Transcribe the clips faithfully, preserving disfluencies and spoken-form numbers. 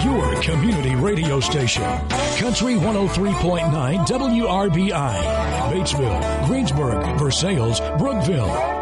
your community radio station. Country one oh three point nine W R B I. Batesville, Greensburg, Versailles, Brookville.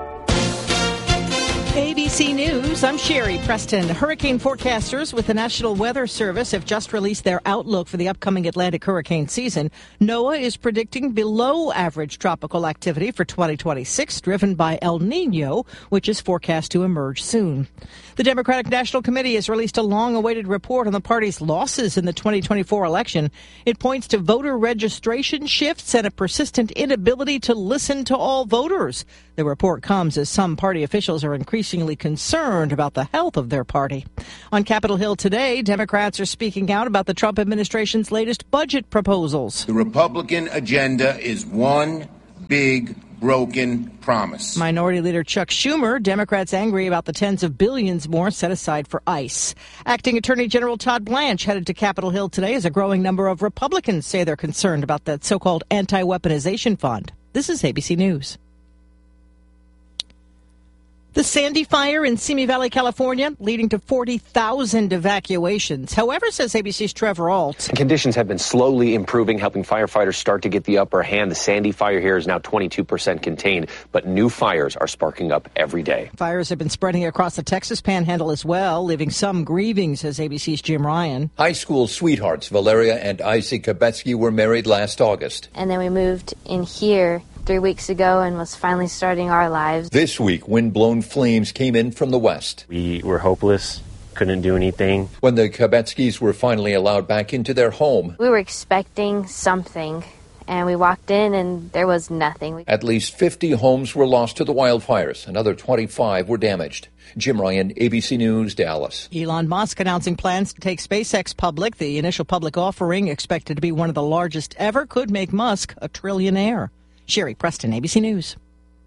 A B C News, I'm Sherry Preston. Hurricane forecasters with the National Weather Service have just released their outlook for the upcoming Atlantic hurricane season. NOAA is predicting below average tropical activity for twenty twenty-six, driven by El Nino, which is forecast to emerge soon. The Democratic National Committee has released a long-awaited report on the party's losses in the twenty twenty-four election. It points to voter registration shifts and a persistent inability to listen to all voters. The report comes as some party officials are increasingly concerned about the health of their party. On Capitol Hill today, Democrats are speaking out about the Trump administration's latest budget proposals. The Republican agenda is one big broken promise. Minority Leader Chuck Schumer, Democrats angry about the tens of billions more set aside for ICE. Acting Attorney General Todd Blanche headed to Capitol Hill today as a growing number of Republicans say they're concerned about that so-called anti-weaponization fund. This is A B C News. The Sandy Fire in Simi Valley, California, leading to forty thousand evacuations. However, says A B C's Trevor Ault, conditions have been slowly improving, helping firefighters start to get the upper hand. The Sandy Fire here is now twenty-two percent contained, but new fires are sparking up every day. Fires have been spreading across the Texas Panhandle as well, leaving some grieving, says A B C's Jim Ryan. High school sweethearts Valeria and Isaac Kabetsky were married last August. And then we moved in here three weeks ago and was finally starting our lives. This week, wind-blown flames came in from the west. We were hopeless, couldn't do anything. When the Kabetskys were finally allowed back into their home, we were expecting something, and we walked in and there was nothing. At least fifty homes were lost to the wildfires. Another twenty-five were damaged. Jim Ryan, A B C News, Dallas. Elon Musk announcing plans to take SpaceX public. The initial public offering, expected to be one of the largest ever, could make Musk a trillionaire. Sherry Preston, A B C News.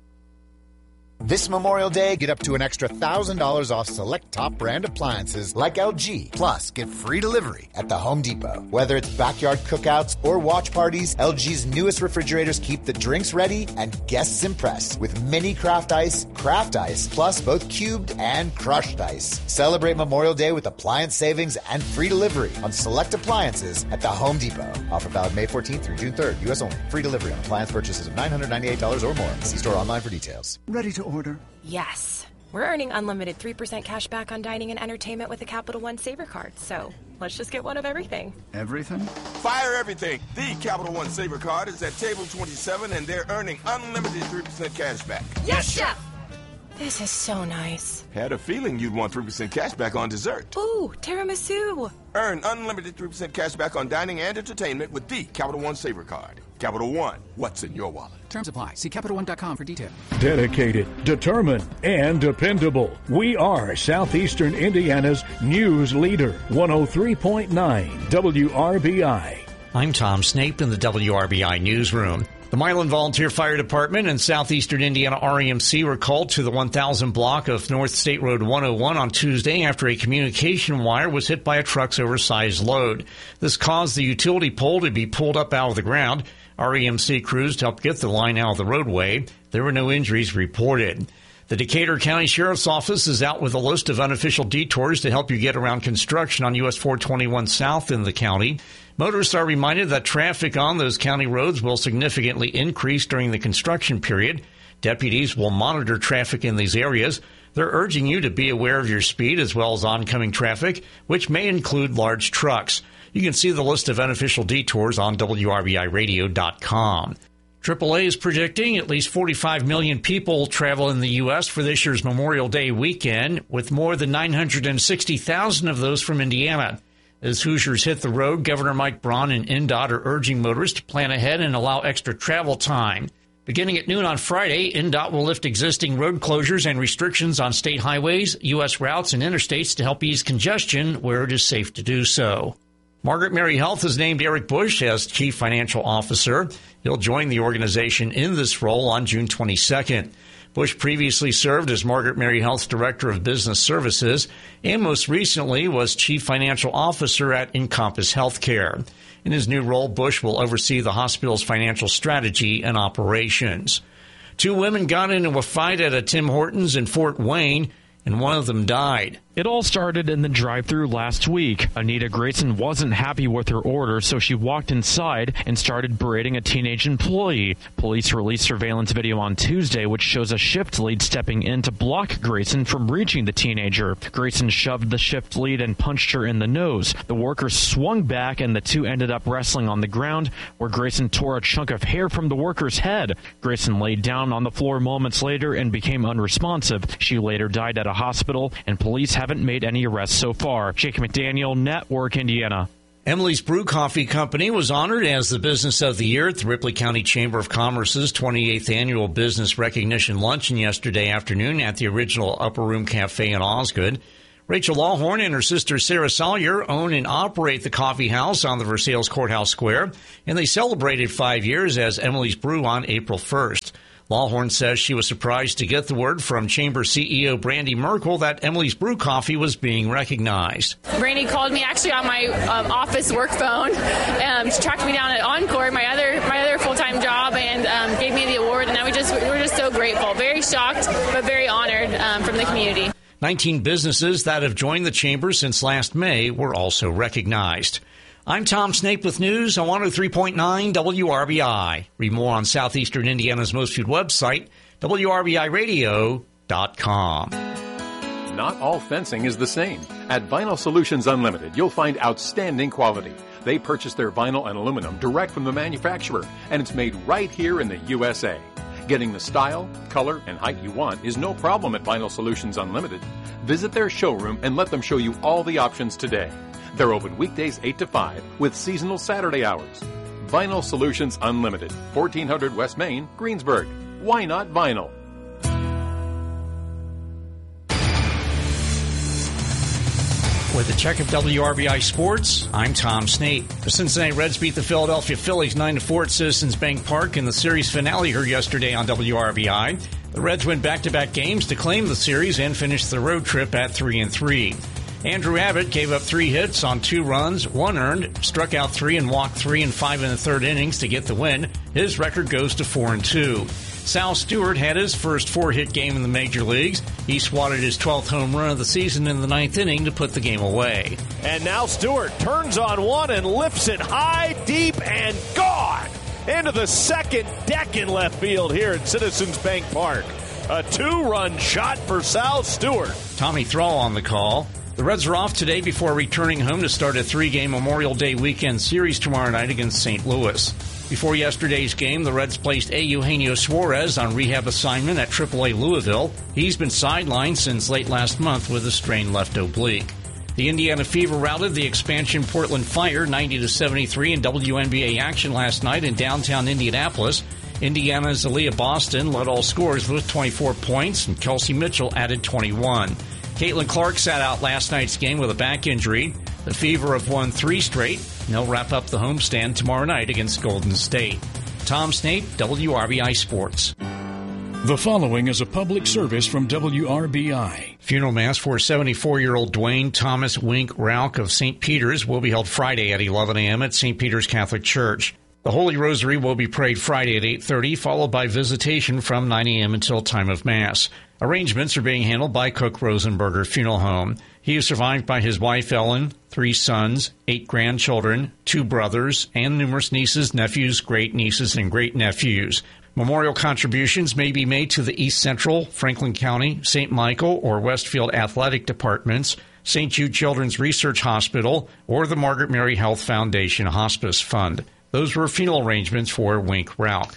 This Memorial Day, get up to an extra one thousand dollars off select top brand appliances like L G. Plus, get free delivery at the Home Depot. Whether it's backyard cookouts or watch parties, L G's newest refrigerators keep the drinks ready and guests impressed with mini craft ice, craft ice, plus both cubed and crushed ice. Celebrate Memorial Day with appliance savings and free delivery on select appliances at the Home Depot. Offer valid May fourteenth through June third. U S only. Free delivery on appliance purchases of nine hundred ninety-eight dollars or more. See store online for details. Ready to order? Yes. We're earning unlimited three percent cash back on dining and entertainment with the Capital One Saver Card. So let's just get one of everything. Everything? Fire everything. The Capital One Saver Card is at table twenty-seven, and they're earning unlimited three percent cash back. Yes, Chef! This is so nice. Had a feeling you'd want three percent cash back on dessert. Ooh, tiramisu. Earn unlimited three percent cash back on dining and entertainment with the Capital One Saver Card. Capital One, what's in your wallet? Terms apply. See Capital One dot com for details. Dedicated, determined, and dependable. We are Southeastern Indiana's news leader. one oh three point nine W R B I. I'm Tom Snape in the W R B I newsroom. The Milan Volunteer Fire Department and Southeastern Indiana R E M C were called to the one thousand block of North State Road one oh one on Tuesday after a communication wire was hit by a truck's oversized load. This caused the utility pole to be pulled up out of the ground. R E M C crews helped get the line out of the roadway. There were no injuries reported. The Decatur County Sheriff's Office is out with a list of unofficial detours to help you get around construction on U S four twenty-one South in the county. Motorists are reminded that traffic on those county roads will significantly increase during the construction period. Deputies will monitor traffic in these areas. They're urging you to be aware of your speed as well as oncoming traffic, which may include large trucks. You can see the list of unofficial detours on W R B I radio dot com. triple A is predicting at least forty-five million people travel in the U S for this year's Memorial Day weekend, with more than nine hundred sixty thousand of those from Indiana. As Hoosiers hit the road, Governor Mike Braun and N D O T are urging motorists to plan ahead and allow extra travel time. Beginning at noon on Friday, N D O T will lift existing road closures and restrictions on state highways, U S routes, and interstates to help ease congestion where it is safe to do so. Margaret Mary Health has named Eric Bush as Chief Financial Officer. He'll join the organization in this role on June twenty-second. Bush previously served as Margaret Mary Health's Director of Business Services and most recently was Chief Financial Officer at Encompass Healthcare. In his new role, Bush will oversee the hospital's financial strategy and operations. Two women got into a fight at a Tim Hortons in Fort Wayne, and one of them died. It all started in the drive-thru last week. Anita Grayson wasn't happy with her order, so she walked inside and started berating a teenage employee. Police released surveillance video on Tuesday, which shows a shift lead stepping in to block Grayson from reaching the teenager. Grayson shoved the shift lead and punched her in the nose. The worker swung back, and the two ended up wrestling on the ground, where Grayson tore a chunk of hair from the worker's head. Grayson laid down on the floor moments later and became unresponsive. She later died at a hospital, and police have haven't made any arrests so far. Jake McDaniel, Network Indiana. Emily's Brew Coffee Company was honored as the Business of the Year at the Ripley County Chamber of Commerce's twenty-eighth Annual Business Recognition Luncheon yesterday afternoon at the original Upper Room Cafe in Osgood. Rachel Lawhorn and her sister Sarah Salyer own and operate the coffee house on the Versailles Courthouse Square, and they celebrated five years as Emily's Brew on April first. Lawhorn says she was surprised to get the word from Chamber C E O Brandy Merkel that Emily's Brew Coffee was being recognized. Brandy called me actually on my um, office work phone. Um, she tracked me down at Encore, my other my other full-time job, and um, gave me the award. And I was just we were just so grateful, very shocked, but very honored um, from the community. nineteen businesses that have joined the Chamber since last May were also recognized. I'm Tom Snape with news on one oh three point nine W R B I. Read more on Southeastern Indiana's most viewed website, W R B I radio dot com. Not all fencing is the same. At Vinyl Solutions Unlimited, you'll find outstanding quality. They purchase their vinyl and aluminum direct from the manufacturer, and it's made right here in the U S A. Getting the style, color, and height you want is no problem at Vinyl Solutions Unlimited. Visit their showroom and let them show you all the options today. They're open weekdays eight to five with seasonal Saturday hours. Vinyl Solutions Unlimited, fourteen hundred West Main, Greensburg. Why not vinyl? With a check of W R B I Sports, I'm Tom Snape. The Cincinnati Reds beat the Philadelphia Phillies nine to four at Citizens Bank Park in the series finale heard yesterday on W R B I. The Reds win back-to-back games to claim the series and finish the road trip at three and three. Andrew Abbott gave up three hits on two runs, one earned, struck out three and walked three and five in the third innings to get the win. His record goes to four and two. Sal Stewart had his first four-hit game in the major leagues. He swatted his twelfth home run of the season in the ninth inning to put the game away. And now Stewart turns on one and lifts it high, deep, and gone into the second deck in left field here at Citizens Bank Park. A two-run shot for Sal Stewart. Tommy Thrall on the call. The Reds are off today before returning home to start a three-game Memorial Day weekend series tomorrow night against Saint Louis. Before yesterday's game, the Reds placed A. Eugenio Suarez on rehab assignment at triple A Louisville. He's been sidelined since late last month with a strained left oblique. The Indiana Fever routed the expansion Portland Fire ninety to seventy-three in W N B A action last night in downtown Indianapolis. Indiana's Aaliyah Boston led all scorers with twenty-four points, and Kelsey Mitchell added twenty-one. Caitlin Clark sat out last night's game with a back injury. The Fever have won three straight, and they'll wrap up the homestand tomorrow night against Golden State. Tom Snape, W R B I Sports. The following is a public service from W R B I. Funeral mass for seventy-four-year-old Dwayne Thomas Wink Rauch of Saint Peter's will be held Friday at eleven a.m. at Saint Peter's Catholic Church. The Holy Rosary will be prayed Friday at eight thirty, followed by visitation from nine a.m. until time of Mass. Arrangements are being handled by Cook Rosenberger Funeral Home. He is survived by his wife Ellen, three sons, eight grandchildren, two brothers, and numerous nieces, nephews, great-nieces, and great-nephews. Memorial contributions may be made to the East Central, Franklin County, Saint Michael, or Westfield Athletic Departments, Saint Jude Children's Research Hospital, or the Margaret Mary Health Foundation Hospice Fund. Those were funeral arrangements for Wink Rauch.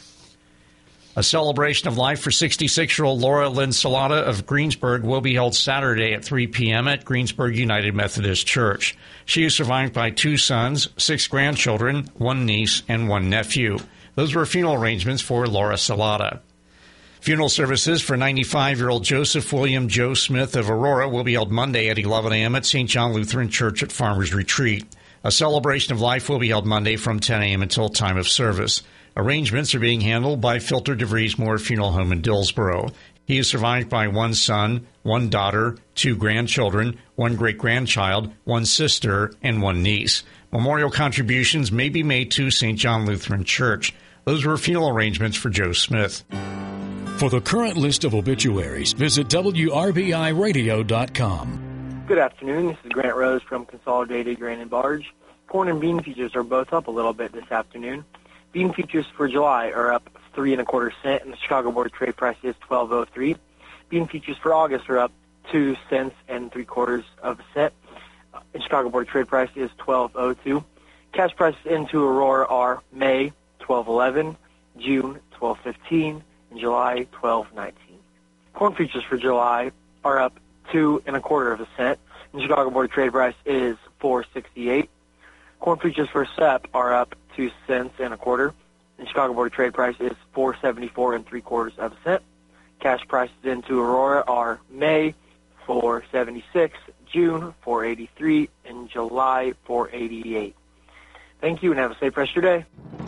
A celebration of life for sixty-six-year-old Laura Lynn Salata of Greensburg will be held Saturday at three p.m. at Greensburg United Methodist Church. She is survived by two sons, six grandchildren, one niece, and one nephew. Those were funeral arrangements for Laura Salata. Funeral services for ninety-five-year-old Joseph William Joe Smith of Aurora will be held Monday at eleven a.m. at Saint John Lutheran Church at Farmers Retreat. A celebration of life will be held Monday from ten a.m. until time of service. Arrangements are being handled by Filter DeVries Moore Funeral Home in Dillsboro. He is survived by one son, one daughter, two grandchildren, one great-grandchild, one sister, and one niece. Memorial contributions may be made to Saint John Lutheran Church. Those were funeral arrangements for Joe Smith. For the current list of obituaries, visit W R B I radio dot com. Good afternoon. This is Grant Rose from Consolidated Grain and Barge. Corn and bean futures are both up a little bit this afternoon. Bean futures for July are up three and a quarter cent, and the Chicago Board of Trade price is twelve oh three. Bean futures for August are up two cents and three quarters of a cent. The Chicago Board of Trade price is twelve oh two. Cash prices into Aurora are May twelve eleven, June twelve fifteen, and July twelve nineteen. Corn futures for July are up two and a quarter of a cent. The Chicago Board of Trade price is four sixty-eight. Corn futures for S E P are up two cents and a quarter. The Chicago Board of Trade price is four seventy-four and three quarters of a cent. Cash prices into Aurora are May four seventy-six, June four eighty-three, and July four eighty-eight. Thank you, and have a safe rest of your day.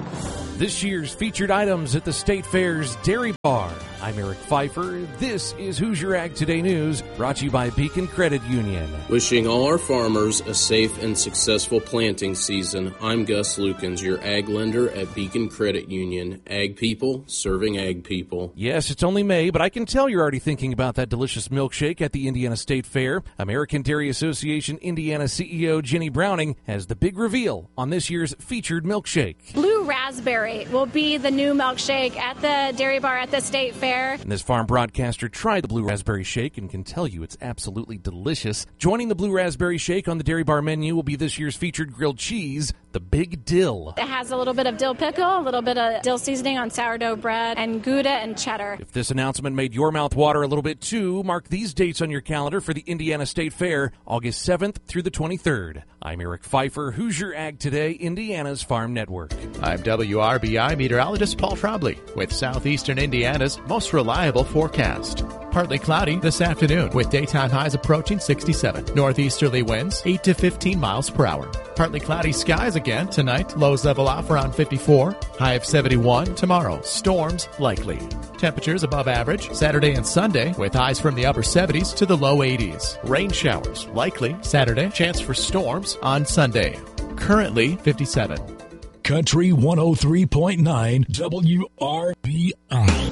This year's featured items at the State Fair's Dairy Bar. I'm Eric Pfeiffer. This is Who's Your Ag Today News, brought to you by Beacon Credit Union. Wishing all our farmers a safe and successful planting season, I'm Gus Lukens, your ag lender at Beacon Credit Union. Ag people serving ag people. Yes, it's only May, but I can tell you're already thinking about that delicious milkshake at the Indiana State Fair. American Dairy Association Indiana C E O Jenny Browning has the big reveal on this year's featured milkshake. Blue Raspberry will be the new milkshake at the Dairy Bar at the State Fair. And this farm broadcaster tried the Blue Raspberry Shake and can tell you it's absolutely delicious. Joining the Blue Raspberry Shake on the Dairy Bar menu will be this year's featured grilled cheese, the Big Dill. It has a little bit of dill pickle, a little bit of dill seasoning on sourdough bread, and Gouda and cheddar. If this announcement made your mouth water a little bit too, mark these dates on your calendar for the Indiana State Fair, August seventh through the twenty-third. I'm Eric Pfeiffer. Who's Your Ag Today, Indiana's Farm Network. I'm W R B I meteorologist Paul Trombley with Southeastern Indiana's most reliable forecast. Partly cloudy this afternoon with daytime highs approaching sixty-seven. Northeasterly winds eight to fifteen miles per hour. Partly cloudy skies again tonight. Lows level off around fifty-four. High of seventy-one tomorrow. Storms likely. Temperatures above average Saturday and Sunday with highs from the upper seventies to the low eighties. Rain showers likely Saturday. Chance for storms on Sunday. Currently fifty-seven. Country one oh three point nine W R B I.